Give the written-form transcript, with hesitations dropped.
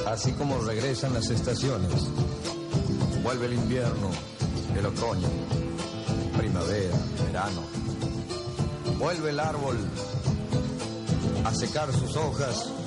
Así como regresan las estaciones, vuelve el invierno, el otoño, primavera, verano. Vuelve el árbol a secar sus hojas